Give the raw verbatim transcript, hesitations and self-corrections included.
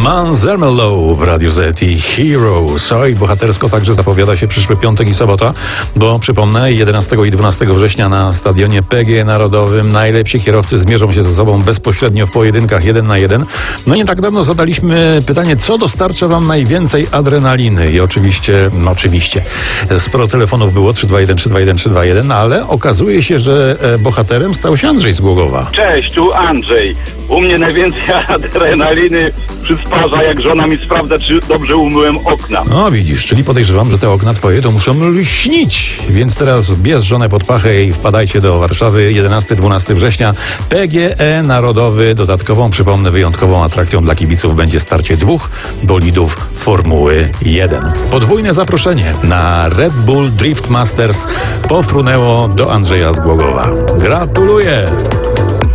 Man Zermelo w Radiu Z i Heroes. Oj, bohatersko także zapowiada się przyszły piątek i sobota, bo przypomnę, jedenastego i dwunastego września na stadionie P G E Narodowym najlepsi kierowcy zmierzą się ze sobą bezpośrednio w pojedynkach jeden na jeden. No nie tak dawno zadaliśmy pytanie, co dostarcza wam najwięcej adrenaliny i oczywiście, no oczywiście, sporo telefonów było trzy dwa jeden trzy dwa jeden trzy dwa jeden, ale okazuje się, że bohaterem stał się Andrzej z Głogowa. Cześć, tu Andrzej. U mnie najwięcej adrenaliny przysparza, jak żona mi sprawdza, czy dobrze umyłem okna. No widzisz, czyli podejrzewam, że te okna twoje to muszą lśnić. Więc teraz bierz żonę pod pachę i wpadajcie do Warszawy jedenastego dwunastego września. P G E Narodowy. Dodatkową, przypomnę, wyjątkową atrakcją dla kibiców będzie starcie dwóch bolidów Formuły jeden. Podwójne zaproszenie na Red Bull Drift Masters pofrunęło do Andrzeja z Głogowa. Gratuluję!